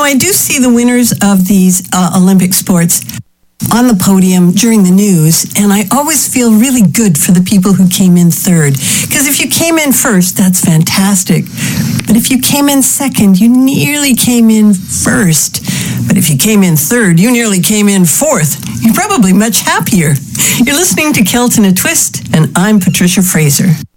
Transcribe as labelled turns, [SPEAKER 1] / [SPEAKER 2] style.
[SPEAKER 1] I do see the winners of these Olympic sports on the podium during the news, and I always feel really good for the people who came in third. Because if you came in first, that's fantastic. But if you came in second, you nearly came in first. But if you came in third, you nearly came in fourth. You're probably much happier. You're listening to Kilt in a Twist, and I'm Patricia Fraser.